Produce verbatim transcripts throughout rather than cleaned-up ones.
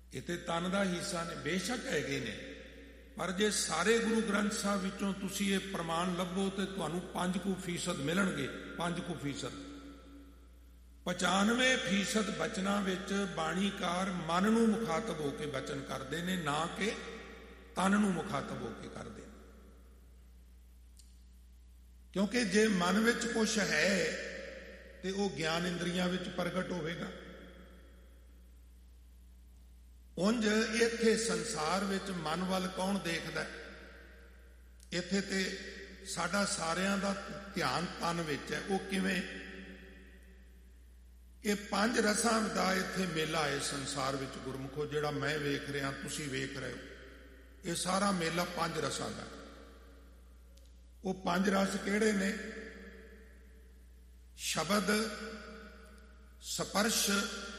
ਇਹ ਤੇ ਤਨ ਦਾ ਹਿੱਸਾ ਨੇ, ਬੇਸ਼ੱਕ ਹੈਗੇ ਨੇ, ਪਰ ਜੇ ਸਾਰੇ ਗੁਰੂ ਗ੍ਰੰਥ ਸਾਹਿਬ ਵਿੱਚੋਂ ਤੁਸੀਂ ਇਹ ਪ੍ਰਮਾਣ ਲੱਭੋ ਤੇ ਤੁਹਾਨੂੰ ਪੰਜ ਕੁ ਫੀਸਦ ਮਿਲਣਗੇ। ਪੰਜ ਕੁ ਫੀਸਦ ਪਚਾਨਵੇਂ ਫੀਸਦ ਬਚਨਾਂ ਵਿੱਚ ਬਾਣੀਕਾਰ ਮਨ ਨੂੰ ਮੁਖਾਤਬ ਹੋ ਕੇ ਬਚਨ ਕਰਦੇ ਨੇ, ਨਾ ਕਿ ਤਨ ਨੂੰ ਮੁਖਾਤਬ ਹੋ ਕੇ ਕਰਦੇ ਨੇ। ਕਿਉਂਕਿ ਜੇ ਮਨ ਵਿੱਚ ਕੁਛ ਹੈ ਤੇ ਉਹ ਗਿਆਨ ਇੰਦਰੀਆਂ ਵਿੱਚ ਪ੍ਰਗਟ ਹੋਵੇਗਾ। ਉਂਝ ਇੱਥੇ ਸੰਸਾਰ ਵਿੱਚ ਮਨ ਵੱਲ ਕੌਣ ਦੇਖਦਾ? ਇੱਥੇ ਤੇ ਸਾਡਾ ਸਾਰਿਆਂ ਦਾ ਧਿਆਨ ਤਨ ਵਿੱਚ ਹੈ। ਉਹ ਕਿਵੇਂ? ਇਹ ਪੰਜ ਰਸਾਂ ਦਾ ਇੱਥੇ ਮੇਲਾ ਹੈ ਸੰਸਾਰ ਵਿੱਚ ਗੁਰਮੁਖੋ, ਜਿਹੜਾ ਮੈਂ ਵੇਖ ਰਿਹਾ, ਤੁਸੀਂ ਵੇਖ ਰਹੇ ਹੋ। ਇਹ ਸਾਰਾ ਮੇਲਾ ਪੰਜ ਰਸਾਂ ਦਾ। ਉਹ ਪੰਜ ਰਸ ਕਿਹੜੇ ਨੇ? ਸ਼ਬਦ, ਸਪਰਸ਼,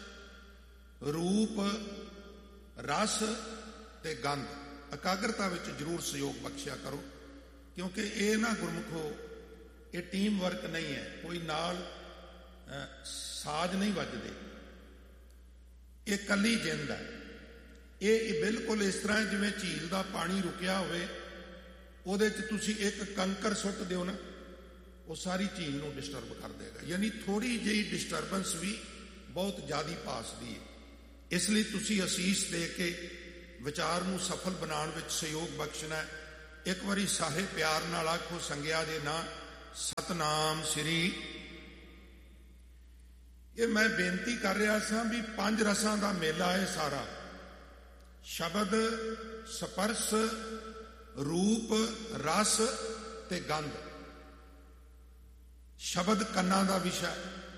ਰੂਪ, ਰਸ ਤੇ ਗੰਧ। ਇਕਾਗਰਤਾ ਵਿੱਚ ਜ਼ਰੂਰ ਸਹਿਯੋਗ ਬਖਸ਼ਿਆ ਕਰੋ, ਕਿਉਂਕਿ ਇਹ ਨਾ ਗੁਰਮੁਖੋ, ਇਹ ਟੀਮ ਵਰਕ ਨਹੀਂ ਹੈ। ਕੋਈ ਨਾਲ ਸਾਜ਼ ਨਹੀਂ ਵੱਜਦੇ, ਇਹ ਕੱਲੀ ਜਿੰਦ ਹੈ। ਇਹ ਬਿਲਕੁਲ ਇਸ ਤਰ੍ਹਾਂ ਜਿਵੇਂ ਝੀਲ ਦਾ ਪਾਣੀ ਰੁਕਿਆ ਹੋਵੇ, ਉਹਦੇ 'ਚ ਤੁਸੀਂ ਇੱਕ ਕੰਕਰ ਸੁੱਟ ਦਿਓ ਨਾ, ਉਹ ਸਾਰੀ ਝੀਲ ਨੂੰ ਡਿਸਟਰਬ ਕਰ ਦੇਗਾ। ਯਾਨੀ ਥੋੜੀ ਜਿਹੀ ਡਿਸਟਰਬੈਂਸ ਵੀ ਬਹੁਤ ਜ਼ਿਆਦਾ ਪਾਸਦੀ ਹੈ। ਇਸ ਲਈ ਤੁਸੀਂ ਅਸੀਸ ਦੇ ਕੇ ਵਿਚਾਰ ਨੂੰ ਸਫਲ ਬਣਾਉਣ ਵਿੱਚ ਸਹਿਯੋਗ ਬਖਸ਼ਣਾ। ਇੱਕ ਵਾਰੀ ਸਾਹਿਬ ਪਿਆਰ ਨਾਲ ਆਖੋ ਸੰਗਿਆ ਦੇ ਨਾਂ ਸਤਨਾਮ ਸ੍ਰੀ। ਇਹ ਮੈਂ ਬੇਨਤੀ ਕਰ ਰਿਹਾ ਸਾਂ ਵੀ ਪੰਜ ਰਸਾਂ ਦਾ ਮੇਲਾ ਹੈ ਸਾਰਾ। ਸ਼ਬਦ, ਸਪਰਸ਼, ਰੂਪ, ਰਸ ਤੇ ਗੰਧ। ਸ਼ਬਦ ਕੰਨਾਂ ਦਾ ਵਿਸ਼ਾ,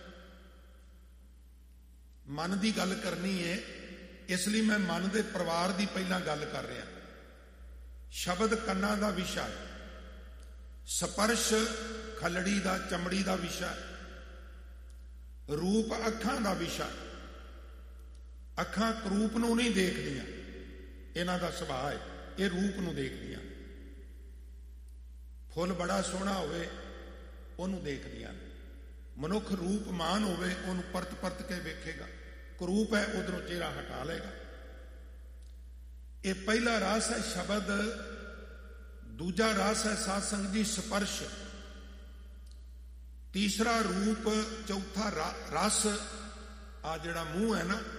ਮਨ ਦੀ ਗੱਲ ਕਰਨੀ ਹੈ, ਇਸ ਲਈ ਮੈਂ ਮਨ ਦੇ ਪਰਿਵਾਰ ਦੀ ਪਹਿਲਾਂ ਗੱਲ ਕਰ ਰਿਹਾ। ਸ਼ਬਦ ਕੰਨਾਂ ਦਾ ਵਿਸ਼ਾ, ਸਪਰਸ਼ ਖਲੜੀ ਦਾ, ਚਮੜੀ ਦਾ ਵਿਸ਼ਾ, ਰੂਪ ਅੱਖਾਂ ਦਾ ਵਿਸ਼ਾ। ਅੱਖਾਂ ਕਰੂਪ ਨੂੰ ਨਹੀਂ ਦੇਖਦੀਆਂ, ਇਹਨਾਂ ਦਾ ਸੁਭਾਅ ਹੈ, ਇਹ ਰੂਪ ਨੂੰ ਦੇਖਦੀਆਂ। ਫੁੱਲ ਬੜਾ ਸੋਹਣਾ ਹੋਵੇ ਉਹਨੂੰ ਦੇਖਦੀਆਂ। ਮਨੁੱਖ ਰੂਪਮਾਨ ਹੋਵੇ ਉਹਨੂੰ ਪਰਤ ਪਰਤ ਕੇ ਵੇਖੇਗਾ। ਕਰੂਪ ਹੈ ਉਧਰੋਂ ਚਿਹਰਾ ਹਟਾ ਲਏਗਾ। ਇਹ ਪਹਿਲਾ ਰਸ ਹੈ ਸ਼ਬਦ। ਦੂਜਾ ਰਸ ਹੈ ਸਾਧ ਸੰਗਤ ਜੀ ਸਪਰਸ਼। ਤੀਸਰਾ ਰੂਪ। ਚੌਥਾ ਰਸ। ਆ ਜਿਹੜਾ ਮੂੰਹ ਹੈ ਨਾ,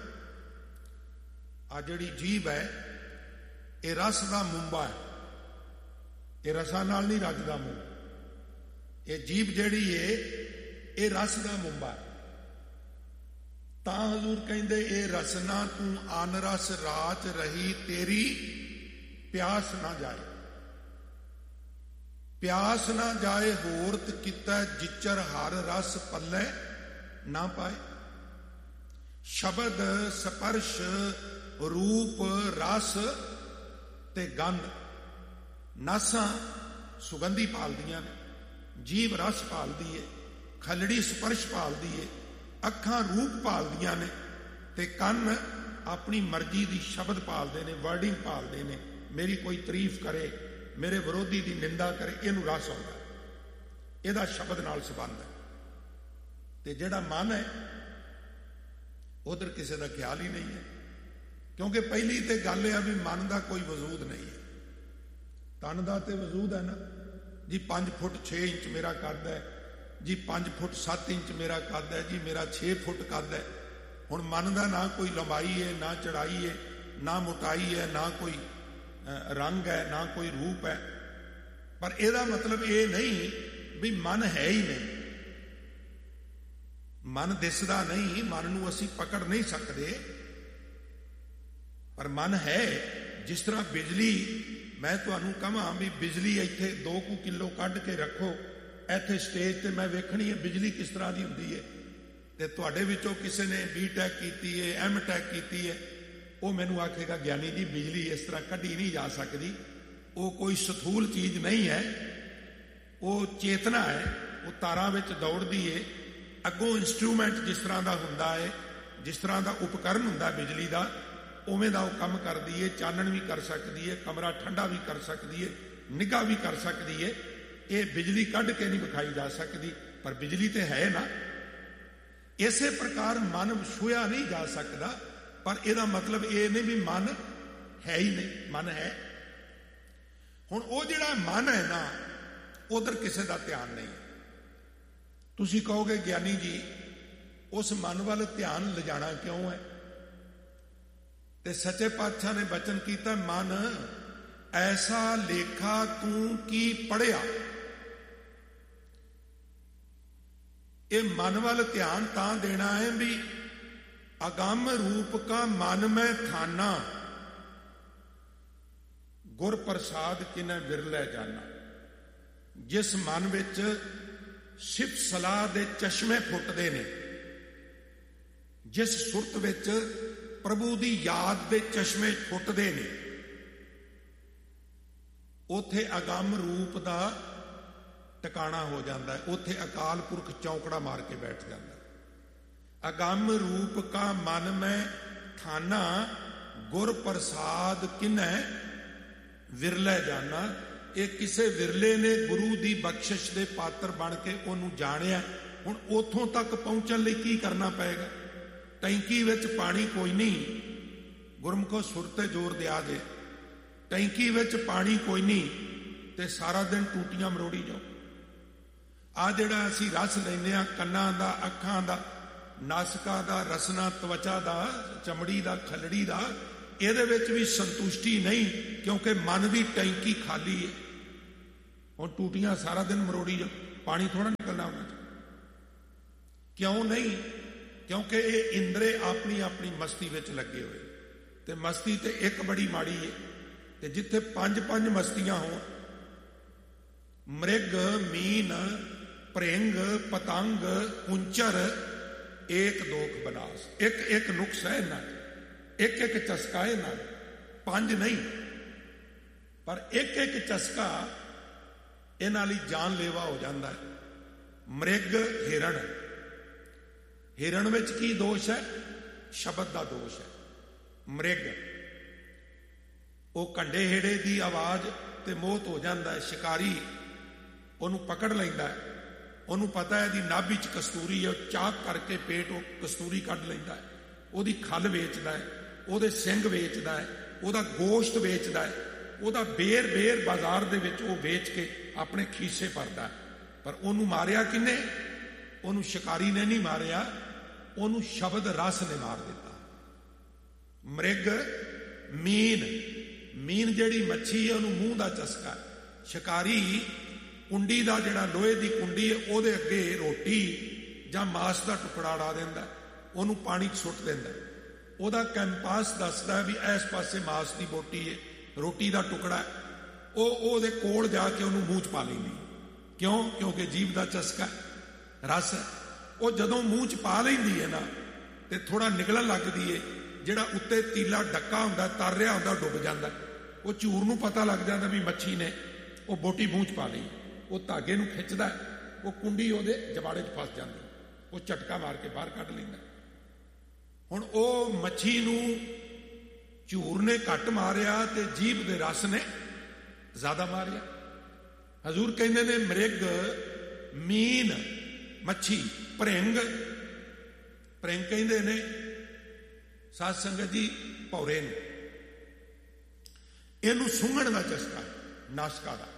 ਆ ਜਿਹੜੀ ਜੀਭ ਹੈ, ਇਹ ਰਸ ਦਾ ਮੁੰਬਾ ਹੈ। ਇਹ ਰਸਾਂ ਨਾਲ ਨਹੀਂ ਰੱਜਦਾ ਮੂੰਹ। ਇਹ ਜੀਭ ਜਿਹੜੀ ਏ ਇਹ ਰਸ ਦਾ ਮੁੰਬਾ। ਤਾਂ ਹਜ਼ੂਰ ਕਹਿੰਦੇ ਇਹ ਰਸਨਾ ਤੂੰ ਅਨ ਰਸ ਰਾਚ ਰਹੀ ਤੇਰੀ ਪਿਆਸ ਨਾ ਜਾਏ। ਪਿਆਸ ਨਾ ਜਾਏ ਹੋਰਤ ਕੀਤਾ ਜਿਚਰ ਹਰ ਰਸ ਪੱਲੇ ਨਾ ਪਾਏ। ਸ਼ਬਦ, ਸਪਰਸ਼, ਰੂਪ, ਰਸ ਤੇ ਗੰਧ। ਨਾਸਾਂ ਸੁਗੰਧੀ ਭਾਲਦੀਆਂ ਨੇ, ਜੀਭ ਰਸ ਭਾਲਦੀ ਏ, ਖਲੜੀ ਸਪਰਸ਼ ਭਾਲਦੀ ਏ, ਅੱਖਾਂ ਰੂਪ ਭਾਲਦੀਆਂ ਨੇ ਤੇ ਕੰਨ ਆਪਣੀ ਮਰਜ਼ੀ ਦੀ ਸ਼ਬਦ ਭਾਲਦੇ ਨੇ, ਵਰਡਿੰਗ ਭਾਲਦੇ ਨੇ। ਮੇਰੀ ਕੋਈ ਤਾਰੀਫ ਕਰੇ, ਮੇਰੇ ਵਿਰੋਧੀ ਦੀ ਨਿੰਦਾ ਕਰੇ, ਇਹਨੂੰ ਰਸ ਆਉਂਦਾ। ਇਹਦਾ ਸ਼ਬਦ ਨਾਲ ਸੰਬੰਧ ਹੈ। ਤੇ ਜਿਹੜਾ ਮਨ ਹੈ ਉਧਰ ਕਿਸੇ ਦਾ ਖਿਆਲ ਹੀ ਨਹੀਂ ਹੈ, ਕਿਉਂਕਿ ਪਹਿਲੀ ਤੇ ਗੱਲ ਇਹ ਆ ਵੀ ਮਨ ਦਾ ਕੋਈ ਵਜੂਦ ਨਹੀਂ ਹੈ। ਤਨ ਦਾ ਤੇ ਵਜੂਦ ਹੈ ਨਾ ਜੀ। ਪੰਜ ਫੁੱਟ ਛੇ ਇੰਚ ਮੇਰਾ ਕੱਦ ਹੈ ਜੀ, ਪੰਜ ਫੁੱਟ ਸੱਤ ਇੰਚ ਮੇਰਾ ਕੱਦ ਹੈ ਜੀ, ਮੇਰਾ ਛੇ ਫੁੱਟ ਕੱਦ ਹੈ। ਹੁਣ ਮਨ ਦਾ ਨਾ ਕੋਈ ਲੰਬਾਈ ਹੈ, ਨਾ ਚੜਾਈ ਹੈ, ਨਾ ਮੋਟਾਈ ਹੈ, ਨਾ ਕੋਈ ਰੰਗ ਹੈ, ਨਾ ਕੋਈ ਰੂਪ ਹੈ। ਪਰ ਇਹਦਾ ਮਤਲਬ ਇਹ ਨਹੀਂ ਵੀ ਮਨ ਹੈ ਹੀ ਨਹੀਂ। ਮਨ ਦਿਸਦਾ ਨਹੀਂ, ਮਨ ਨੂੰ ਅਸੀਂ ਪਕੜ ਨਹੀਂ ਸਕਦੇ, ਪਰ ਮਨ ਹੈ। ਜਿਸ ਤਰ੍ਹਾਂ ਬਿਜਲੀ, ਮੈਂ ਤੁਹਾਨੂੰ ਕਹਾਂ ਵੀ ਬਿਜਲੀ ਇੱਥੇ ਦੋ ਕੁ ਕਿਲੋ ਕੱਢ ਕੇ ਰੱਖੋ ਇੱਥੇ ਸਟੇਜ ਤੇ, ਮੈਂ ਵੇਖਣੀ ਹੈ ਬਿਜਲੀ ਕਿਸ ਤਰ੍ਹਾਂ ਦੀ ਹੁੰਦੀ ਹੈ। ਤੇ ਤੁਹਾਡੇ ਵਿੱਚੋਂ ਕਿਸੇ ਨੇ ਬੀ ਟੈਕ ਕੀਤੀ ਹੈ, ਐਮ ਟੈਕ ਕੀਤੀ ਹੈ, ਉਹ ਮੈਨੂੰ ਆਖੇਗਾ ਗਿਆਨੀ ਜੀ ਬਿਜਲੀ ਇਸ ਤਰ੍ਹਾਂ ਕੱਢੀ ਨਹੀਂ ਜਾ ਸਕਦੀ। ਉਹ ਕੋਈ ਸਥੂਲ ਚੀਜ਼ ਨਹੀਂ ਹੈ, ਉਹ ਚੇਤਨਾ ਹੈ, ਉਹ ਤਾਰਾਂ ਵਿੱਚ ਦੌੜਦੀ ਹੈ। ਅੱਗੋਂ ਇੰਸਟਰੂਮੈਂਟ ਜਿਸ ਤਰ੍ਹਾਂ ਦਾ ਹੁੰਦਾ ਹੈ, ਜਿਸ ਤਰ੍ਹਾਂ ਦਾ ਉਪਕਰਨ ਹੁੰਦਾ ਬਿਜਲੀ ਦਾ, ਉਵੇਂ ਦਾ ਉਹ ਕੰਮ ਕਰਦੀ ਹੈ। ਚਾਨਣ ਵੀ ਕਰ ਸਕਦੀ ਹੈ, ਕਮਰਾ ਠੰਡਾ ਵੀ ਕਰ ਸਕਦੀ ਹੈ, ਨਿੱਘਾ ਵੀ ਕਰ ਸਕਦੀ ਹੈ। ਇਹ ਬਿਜਲੀ ਕੱਢ ਕੇ ਨਹੀਂ ਵਿਖਾਈ ਜਾ ਸਕਦੀ, ਪਰ ਬਿਜਲੀ ਤੇ ਹੈ ਨਾ। ਇਸੇ ਪ੍ਰਕਾਰ ਮਨ ਛੂਹਿਆ ਨਹੀਂ ਜਾ ਸਕਦਾ, पर ਇਹਦਾ मतलब ਇਹ नहीं भी मन है ही नहीं, मन है। हुण ਉਹ ਜਿਹੜਾ मन है ना उधर किसी का ध्यान नहीं। तुसीं कहोगे ज्ञानी जी उस मन वाल ध्यान लिजाना क्यों है? ते सच्चे पातशाह ने बचन किया, मन ऐसा लेखा तू की पढ़िया। ये मन वाल ध्यान तां देना है भी अगम रूप का मन में थाना, गुर प्रसाद किने विरले जाना। जिस मन विच सिफ सलाह दे चश्मे फुटदे ने, जिस सुरत विच प्रभु दी याद दे चश्मे फुटदे ने, उथे अगम रूप दा टिकाणा हो जाता है। उथे अकाल पुरख चौंकड़ा मार के बैठ जाता है। अगम रूप का मन में थाना, गुर प्रसाद किने विरले जाना। ये किसे विरले ने गुरु दी बख्शिश दे पात्र बन के उन्होंने जानिया। हुण उथों तक पहुंचण लई की करना पेगा? टैंकी विच पानी कोई नहीं, गुरमुखो सुर ते जोर दिया जे। टैंकी विच पानी कोई नहीं ते सारा दिन टूटियां मरोड़ी जाओ। आ जिहड़ा असीं रस लैंदे आ कन्नां दा, अखां दा, नासका दा, रसना त्वचा दा, चमड़ी दा, खलड़ी दा, ਇਹਦੇ ਵਿੱਚ भी संतुष्टि नहीं, क्योंकि मन की टैंकी खाली है। और टूटियां सारा दिन मरोड़ी जाओ, पानी थोड़ा निकलना होना चाहिए। क्यों नहीं? क्योंकि ये इंद्रे अपनी अपनी मस्ती विच लगे हुए। ते मस्ती ते एक बड़ी माड़ी है। ते जिथे पंज पंज मस्तियां हो, मृग, मीन, भृंग, पतंग, कुंचर, एक दोख बनास। एक एक नुक्स है इन्हां, एक एक चस्का है इन्हां, पंज नहीं। पर एक एक चस्का इन्हां लई जानलेवा हो जाता है। मृग, हिरण, हिरण विच की दोष है? शब्द का दोष है। मृग वो कंडे हेड़े की आवाज ते मोहत हो जाता है। शिकारी उन्होंने पकड़ लेंदा है। उन्होंने पता है दी नाभि च कस्तूरी है, चाक करके पेट वो कस्तूरी कढ़ लेंदा है। उहदी खल वेचदा है, उहदे सिंग वेचदा है, उहदा गोश्त वेचदा है, उहदा बेर बेर बाजार दे विच वो वेच के अपने खीसे भरदा है। पर उन्होंने मारिया किने? उन्होंने शिकारी ने नहीं मारिया, उन्होंने शब्द रस ने मार दिता। मृग, मीन, मीन जिहड़ी मच्छी है उन्होंने मूँह का चस्का। शिकारी कुंडी का जिहड़ा लोहे की कुंडी है उहदे अगे रोटी जां मांस का टुकड़ा अड़ा दिंदा, उहनूं पानी सुट दिंदा। उहदा कैंपास दसदा भी इस पासे मांस की बोटी है, रोटी का टुकड़ा है। ਉਹ ਉਹਦੇ ਕੋਲ ਜਾ ਕੇ ਉਹਨੂੰ ਮੂੰਹ 'ਚ ਪਾ ਲੈਂਦੀ। ਕਿਉਂ? ਕਿਉਂਕਿ ਜੀਭ ਦਾ ਚਸਕਾ ਰਸ ਹੈ। ਉਹ ਜਦੋਂ ਮੂੰਹ 'ਚ ਪਾ ਲੈਂਦੀ ਹੈ ਨਾ ਤੇ ਥੋੜਾ ਨਿਕਲਣ ਲੱਗਦੀ ਏ, ਜਿਹੜਾ ਉੱਤੇ ਤੀਲਾ ਡੱਕਾ ਹੁੰਦਾ ਤਰ ਰਿਹਾ ਹੁੰਦਾ ਡੁੱਬ ਜਾਂਦਾ। ਉਹ ਝੂਰ ਨੂੰ ਪਤਾ ਲੱਗ ਜਾਂਦਾ ਵੀ ਮੱਛੀ ਨੇ ਉਹ ਬੋਟੀ ਮੂੰਹ 'ਚ ਪਾ ਲਈ। ਉਹ ਧਾਗੇ ਨੂੰ ਖਿੱਚਦਾ, ਉਹ ਕੁੰਡੀ ਉਹਦੇ ਜਵਾੜੇ 'ਚ ਫਸ ਜਾਂਦੀ, ਉਹ ਝਟਕਾ ਮਾਰ ਕੇ ਬਾਹਰ ਕੱਢ ਲੈਂਦਾ। ਹੁਣ ਉਹ ਮੱਛੀ ਨੂੰ ਝੂਰ ਨੇ ਘੱਟ ਮਾਰਿਆ ਤੇ ਜੀਭ ਦੇ ਰਸ ਨੇ ज्यादा मारिया। हजूर कहते ने मृग, मीन, मच्छी, भृंग, भृंग कहते ने साध संगत जी भौरे नूं, इहनूं सूंघण दा चस्का नासका दा।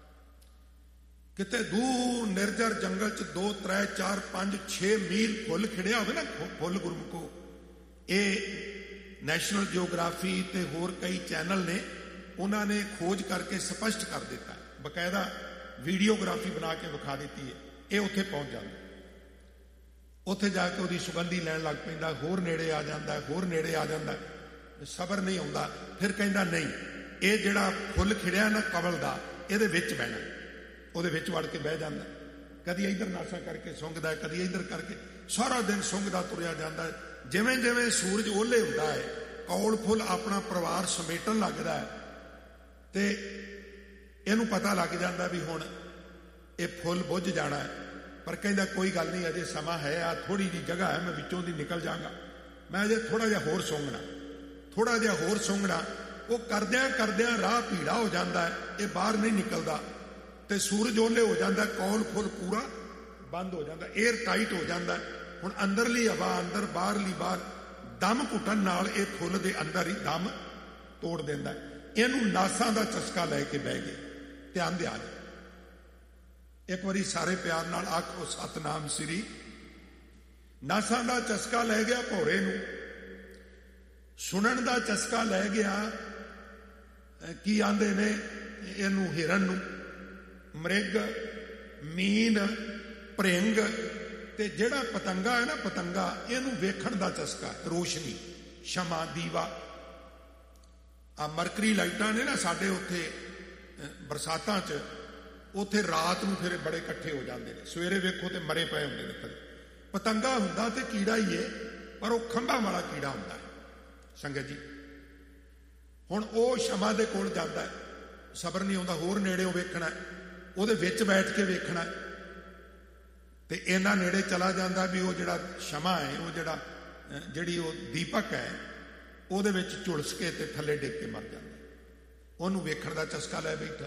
किते दूर निर्जर जंगल च दो त्रै चार पांच छे मील फुल खिड़िया होवे ना, फुल गुरमुखो, ये नैशनल जियोग्राफी ते होर कई चैनल ने उन्होंने खोज करके स्पष्ट कर दिता, बकायदा वीडियोग्राफी बना के विखा दी है। ये उत्थे पहुंच जाता, उत्थे जाके उसकी सुगंधी लैन लग पैंदा, होर नेड़े आ जाता है, होर नेड़े आ जाता है, सबर नहीं आता। फिर कहता नहीं, ये जिहड़ा फुल खिड़िया ना कवल का, ये विच बहना, वो विच वड़ के बह जाता। कदी इधर नासा करके सुंघदा है, कदी इधर करके, सारा दिन सुंघदा तुरिया जाता है। जिवें जिवें सूरज ओले हुंदा है, कौल फुल अपना परिवार समेटन लगता है ते इहनूं पता लग जाता भी हुण ये फुल बुझ जाना है। पर कहता कोई गल नहीं, अजे समा है, आ थोड़ी जी जगह है, मैं विचों दी निकल जाऊंगा, मैं अजे थोड़ा जिहा होर सूंघना, थोड़ा जिहा होर सूंघना। वो करदियां करदियां राह भीड़ा हो जाता है, ये बाहर नहीं निकलता ते सूरज ओले हो जाता, कौल फुल पूरा बंद हो जाता, एयर टाइट हो जाता है। हुण अंदरली हवा अंदर, बाहरली बाहर, ਦਮ ਘੁੱਟਣ ਨਾਲ ਇਹ ਫੁੱਲ ਦੇ ਅੰਦਰ ਹੀ ਦਮ ਤੋੜ ਦਿੰਦਾ। ਇਹਨੂੰ ਨਾਸਾਂ ਦਾ ਚਸਕਾ ਲੈ ਕੇ ਬਹਿ ਗਏ। ਧਿਆਨ ਦਿਆ ਜੀ, ਇੱਕ ਵਾਰੀ ਸਾਰੇ ਪਿਆਰ ਨਾਲ ਆਖੋ ਸਤਨਾਮ ਸ੍ਰੀ। ਨਾਸਾਂ ਦਾ ਚਸਕਾ ਲੈ ਗਿਆ ਭੌਰੇ ਨੂੰ, ਸੁਣਨ ਦਾ ਚਸਕਾ ਲੈ ਗਿਆ, ਕੀ ਆਂਦੇ ਨੇ ਇਹਨੂੰ, ਹਿਰਨ ਨੂੰ, ਮ੍ਰਿਗ, ਮੀਨ, ਭ੍ਰਿੰਗ, ਤੇ ਜਿਹੜਾ ਪਤੰਗਾ ਹੈ ਨਾ ਪਤੰਗਾ, ਇਹਨੂੰ ਵੇਖਣ ਦਾ ਚਸਕਾ, ਰੋਸ਼ਨੀ, ਸ਼ਮਾ, ਦੀਵਾ। ਆ ਮਰਕਰੀ ਲਾਈਟਾਂ ਨੇ ਨਾ ਸਾਡੇ ਉੱਥੇ ਬਰਸਾਤਾਂ 'ਚ, ਉੱਥੇ ਰਾਤ ਨੂੰ ਫਿਰ ਬੜੇ ਇਕੱਠੇ ਹੋ ਜਾਂਦੇ ਨੇ, ਸਵੇਰੇ ਵੇਖੋ ਤੇ ਮਰੇ ਪਏ ਹੁੰਦੇ ਨੇ। ਕਦੇ ਪਤੰਗਾ ਹੁੰਦਾ ਤੇ ਕੀੜਾ ਹੀ ਹੈ, ਪਰ ਉਹ ਖੰਭਾਂ ਵਾਲਾ ਕੀੜਾ ਹੁੰਦਾ ਹੈ ਸੰਗਤ ਜੀ। ਹੁਣ ਉਹ ਸ਼ਮਾ ਦੇ ਕੋਲ ਜਾਂਦਾ, ਸਬਰ ਨਹੀਂ ਆਉਂਦਾ, ਹੋਰ ਨੇੜਿਓਂ ਵੇਖਣਾ, ਉਹਦੇ ਵਿੱਚ ਬੈਠ ਕੇ ਵੇਖਣਾ, ਤੇ ਇਹਨਾਂ ਨੇੜੇ ਚਲਾ ਜਾਂਦਾ ਵੀ ਉਹ ਜਿਹੜਾ ਸ਼ਮਾ ਹੈ, ਉਹ ਜਿਹੜਾ ਜਿਹੜੀ ਉਹ ਦੀਪਕ ਹੈ, ਉਹਦੇ ਵਿੱਚ ਝੁਲਸ ਕੇ ਤੇ ਥੱਲੇ ਡਿੱਗ ਕੇ ਮਰ ਜਾਂਦਾ। ਉਹਨੂੰ ਵੇਖਣ ਦਾ ਚਸਕਾ ਲੈ ਬੈਠਾ।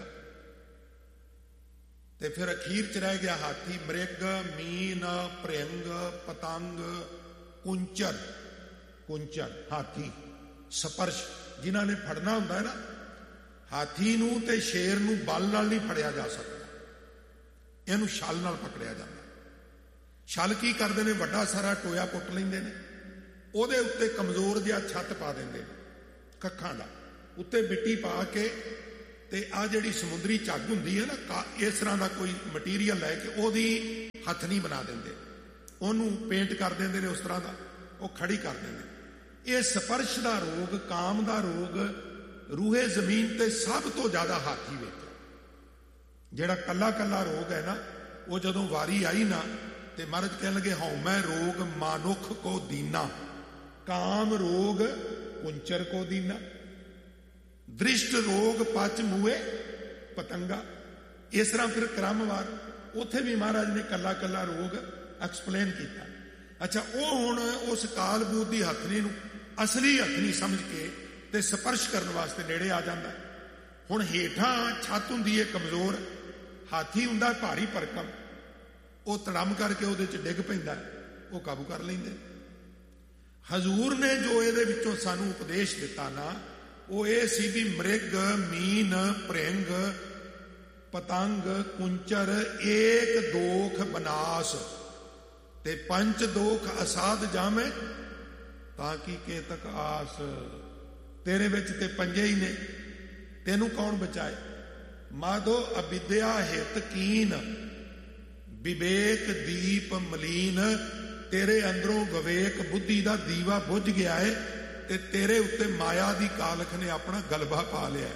ਤੇ ਫਿਰ ਅਖੀਰ ਚ ਰਹਿ ਗਿਆ ਹਾਥੀ, ਮ੍ਰਿਗ, ਮੀਨ, ਭ੍ਰਿੰਗ, ਪਤੰਗ, ਕੁੰਚਰ। ਕੁੰਚਰ ਹਾਥੀ, ਸਪਰਸ਼, ਜਿਨ੍ਹਾਂ ਨੇ ਫੜਨਾ ਹੁੰਦਾ ਹੈ ਨਾ ਹਾਥੀ ਨੂੰ, ਤੇ ਸ਼ੇਰ ਨੂੰ ਬਲ ਨਾਲ ਨਹੀਂ ਫੜਿਆ ਜਾ ਸਕਦਾ, ਇਹਨੂੰ ਛਲ ਨਾਲ ਪਕੜਿਆ ਜਾਂਦਾ। ਛਲ ਕੀ ਕਰਦੇ ਨੇ, ਵੱਡਾ ਸਾਰਾ ਟੋਇਆ ਪੁੱਟ ਲੈਂਦੇ ਨੇ, ਉਹਦੇ ਉੱਤੇ ਕਮਜ਼ੋਰ ਜਿਹਾ ਛੱਤ ਪਾ ਦਿੰਦੇ ਨੇ ਕੱਖਾਂ ਦਾ, ਉੱਤੇ ਮਿੱਟੀ ਪਾ ਕੇ, ਤੇ ਆ ਜਿਹੜੀ ਸਮੁੰਦਰੀ ਝੱਗ ਹੁੰਦੀ ਹੈ ਨਾ, ਇਸ ਤਰ੍ਹਾਂ ਦਾ ਕੋਈ ਮਟੀਰੀਅਲ ਲੈ ਕੇ ਉਹਦੀ ਹੱਥਨੀ ਬਣਾ ਦਿੰਦੇ, ਉਹਨੂੰ ਪੇਂਟ ਕਰ ਦਿੰਦੇ ਨੇ ਉਸ ਤਰ੍ਹਾਂ ਦਾ, ਉਹ ਖੜੀ ਕਰ ਦਿੰਦੇ। ਇਹ ਸਪਰਸ਼ ਦਾ ਰੋਗ, ਕਾਮ ਦਾ ਰੋਗ, ਰੂਹੇ ਜ਼ਮੀਨ ਤੇ ਸਭ ਤੋਂ ਜ਼ਿਆਦਾ ਹਾਥੀ ਵਿੱਚ ਜਿਹੜਾ ਕੱਲਾ ਕੱਲਾ ਰੋਗ ਹੈ ਨਾ, ਉਹ ਜਦੋਂ ਵਾਰੀ ਆਈ ਨਾ, ਤੇ ਮਹਾਰਾਜ ਕਹਿਣ ਲੱਗੇ, ਹਉਮੈ ਰੋਗ ਮਾਨੁਖ ਕੋ ਦੀਨਾ, ਕਾਮ ਰੋਗ ਕੁੰਚਰ ਕੋ ਦੀਨਾ, ਦ੍ਰਿਸ਼ਟ ਰੋਗ ਪਚ ਮੂਏ ਪਤੰਗਾ। ਇਸ ਤਰ੍ਹਾਂ ਫਿਰ ਕ੍ਰਮਵਾਰ ਉੱਥੇ ਵੀ ਮਹਾਰਾਜ ਨੇ ਕੱਲਾ ਕੱਲਾ ਰੋਗ ਐਕਸਪਲੇਨ ਕੀਤਾ। ਅੱਛਾ, ਉਹ ਹੁਣ ਉਸ ਕਾਲਬੂਤ ਦੀ ਹੱਥਨੀ ਨੂੰ ਅਸਲੀ ਹੱਥਨੀ ਸਮਝ ਕੇ ਤੇ ਸਪਰਸ਼ ਕਰਨ ਵਾਸਤੇ ਨੇੜੇ ਆ ਜਾਂਦਾ। ਹੁਣ ਹੇਠਾਂ ਛੱਤ ਹੁੰਦੀ ਹੈ ਕਮਜ਼ੋਰ, ਹਾਥੀ ਹੁੰਦਾ ਭਾਰੀ ਭਰਕਮ, ਉਹ ਤੜਮ ਕਰਕੇ ਉਹਦੇ ਚ ਡਿੱਗ ਪੈਂਦਾ, ਉਹ ਕਾਬੂ ਕਰ ਲੈਂਦੇ। ਹਜ਼ੂਰ ਨੇ ਜੋ ਇਹਦੇ ਵਿੱਚੋਂ ਸਾਨੂੰ ਉਪਦੇਸ਼ ਦਿੱਤਾ ਨਾ, ਉਹ ਇਹ ਸੀ ਵੀ ਮ੍ਰਿਗ, ਮੀਨ, ਭ੍ਰਿੰਗ, ਪਤੰਗ, ਕੁੰਚਰ, ਏਕ ਦੋਖ ਬਨਾਸ, ਤੇ ਪੰਚ ਦੋਖ ਅਸਾਧ ਜਾਵੇਂ, ਤਾਂ ਕੀ ਕੇ ਤਕ ਆਸ। ਤੇਰੇ ਵਿੱਚ ਤੇ ਪੰਜੇ ਹੀ ਨੇ, ਤੈਨੂੰ ਕੌਣ ਬਚਾਏ। ਮਾਧੋ ਅਵਿਦਿਆ ਹਿਤ ਕੀਨ, ਵਿਵੇਕ ਦੀਪ ਮਲੀਨ। ਤੇਰੇ ਅੰਦਰੋਂ ਵਿਵੇਕ ਬੁੱਧੀ ਦਾ ਦੀਵਾ ਬੁੱਝ ਗਿਆ ਹੈ, ਤੇ ਤੇਰੇ ਉੱਤੇ ਮਾਇਆ ਦੀ ਕਾਲਖ ਨੇ ਆਪਣਾ ਗਲਬਾ ਪਾ ਲਿਆ।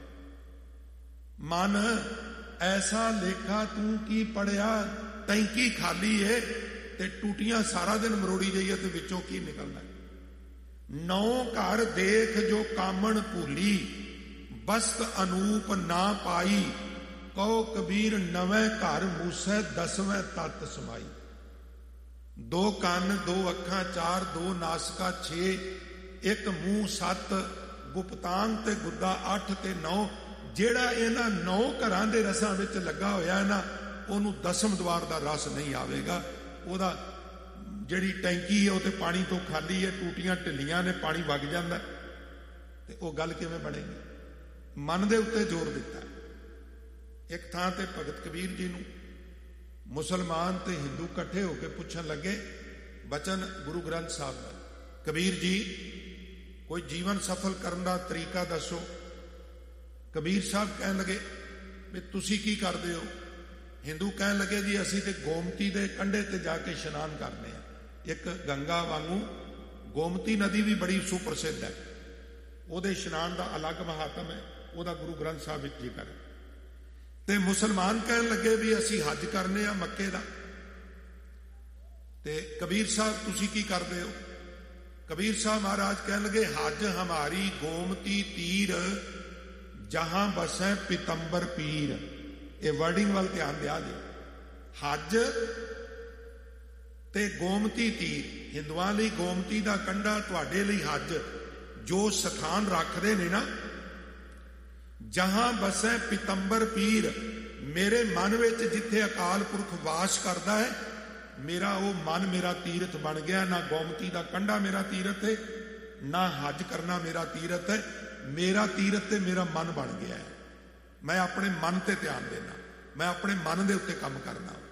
ਮਨ ਐਸਾ ਲੇਖਾ ਤੂੰ ਕੀ ਪੜਿਆ, ਟੈਂਕੀ ਖਾਲੀ ਏ ਤੇ ਟੂਟੀਆਂ ਸਾਰਾ ਦਿਨ ਮਰੋੜੀ ਜਾਈਏ, ਤੇ ਵਿੱਚੋਂ ਕੀ ਨਿਕਲਣਾ। ਨੌ ਘਰ ਦੇਖ ਜੋ ਕਾਮਣ ਭੂਲੀ, ਬਸਤ ਅਨੂਪ ਨਾ ਪਾਈ। ਕਹੋ ਕਬੀਰ ਨਵੇਂ ਘਰ ਮੂਸੈ, ਦਸਵੇਂ ਤਤ ਸਮਾਈ। ਦੋ ਕੰਨ, ਦੋ ਅੱਖਾਂ, ਚਾਰ, ਦੋ ਨਾਸਕਾ, ਛੇ, ਇੱਕ ਮੂੰਹ, ਸੱਤ, ਗੁਪਤਾਂਗ ਤੇ ਗੁੱਦਾ, ਅੱਠ ਤੇ ਨੌ। ਜਿਹੜਾ ਇਹਨਾਂ ਨੌ ਘਰਾਂ ਦੇ ਰਸਾਂ ਵਿੱਚ ਲੱਗਾ ਹੋਇਆ ਨਾ, ਉਹਨੂੰ ਦਸਮ ਦਵਾਰ ਦਾ ਰਸ ਨਹੀਂ ਆਵੇਗਾ। ਉਹਦਾ ਜਿਹੜੀ ਟੈਂਕੀ ਹੈ ਉਹ ਤੇ ਪਾਣੀ ਤੋਂ ਖਾਲੀ ਹੈ, ਟੂਟੀਆਂ ਢਿੱਲੀਆਂ ਨੇ, ਪਾਣੀ ਵਗ ਜਾਂਦਾ, ਤੇ ਉਹ ਗੱਲ ਕਿਵੇਂ ਬਣੇਗੀ। ਮਨ ਦੇ ਉੱਤੇ ਜ਼ੋਰ ਦਿੱਤਾ। ਇੱਕ ਥਾਂ ਤੇ ਭਗਤ ਕਬੀਰ ਜੀ ਨੂੰ ਮੁਸਲਮਾਨ ਤੇ ਹਿੰਦੂ ਇਕੱਠੇ ਹੋ ਕੇ ਪੁੱਛਣ ਲੱਗੇ ਬਚਨ ਗੁਰੂ ਗ੍ਰੰਥ ਸਾਹਿਬ ਦਾ, ਕਬੀਰ ਜੀ ਕੋਈ ਜੀਵਨ ਸਫਲ ਕਰਨ ਦਾ ਤਰੀਕਾ ਦੱਸੋ। ਕਬੀਰ ਸਾਹਿਬ ਕਹਿਣ ਲੱਗੇ ਵੀ ਤੁਸੀਂ ਕੀ ਕਰਦੇ ਹੋ। ਹਿੰਦੂ ਕਹਿਣ ਲੱਗੇ ਜੀ ਅਸੀਂ ਤੇ ਗੋਮਤੀ ਦੇ ਕੰਢੇ ਤੇ ਜਾ ਕੇ ਇਸ਼ਨਾਨ ਕਰਨੇ ਆ। ਇੱਕ ਗੰਗਾ ਵਾਂਗੂ ਗੋਮਤੀ ਨਦੀ ਵੀ ਬੜੀ ਸੁਪ੍ਰਸਿੱਧ ਹੈ, ਉਹਦੇ ਇਸ਼ਨਾਨ ਦਾ ਅਲੱਗ ਮਹਾਤਮ ਹੈ, ਉਹਦਾ ਗੁਰੂ ਗ੍ਰੰਥ ਸਾਹਿਬ ਵਿੱਚ ਜ਼ਿਕਰ ਹੈ। ਤੇ ਮੁਸਲਮਾਨ ਕਹਿਣ ਲੱਗੇ ਵੀ ਅਸੀਂ ਹੱਜ ਕਰਨੇ ਆ ਮੱਕੇ ਦਾ। ਤੇ ਕਬੀਰ ਸਾਹਿਬ ਤੁਸੀਂ ਕੀ ਕਰਦੇ ਹੋ। ਕਬੀਰ ਸਾਹਿਬ ਮਹਾਰਾਜ ਕਹਿਣ ਲੱਗੇ ਹੱਜ ਹਮਾਰੀ ਗੋਮਤੀ ਤੀਰ, ਜਹਾਂ ਬਸੈ ਪਿਤੰਬਰ ਪੀਰ। ਇਹ ਵਰਡਿੰਗ ਵੱਲ ਧਿਆਨ ਦਿਆ ਜੀ। ਹੱਜ ਤੇ ਗੋਮਤੀ ਤੀਰ, ਹਿੰਦੂਆਂ ਲਈ ਗੋਮਤੀ ਦਾ ਕੰਢਾ, ਤੁਹਾਡੇ ਲਈ ਹੱਜ। ਜੋ ਸਥਾਨ ਰੱਖਦੇ ਨੇ ਨਾ, ਜਹਾਂ ਬਸੈ ਪਿਤੰਬਰ ਪੀਰ, ਮੇਰੇ ਮਨ ਵਿੱਚ ਜਿੱਥੇ ਅਕਾਲ ਪੁਰਖ ਵਾਸ ਕਰਦਾ ਹੈ, ਮੇਰਾ ਉਹ ਮਨ ਮੇਰਾ ਤੀਰਥ ਬਣ ਗਿਆ। ਨਾ ਗੋਮਤੀ ਦਾ ਕੰਢਾ ਮੇਰਾ ਤੀਰਥ ਹੈ, ਨਾ ਹੱਜ ਕਰਨਾ ਮੇਰਾ ਤੀਰਥ ਹੈ। ਮੇਰਾ ਤੀਰਥ ਤੇ ਮੇਰਾ ਮਨ ਬਣ ਗਿਆ ਹੈ। ਮੈਂ ਆਪਣੇ ਮਨ ਤੇ ਧਿਆਨ ਦੇਣਾ, ਮੈਂ ਆਪਣੇ ਮਨ ਦੇ ਉੱਤੇ ਕੰਮ ਕਰਨਾ।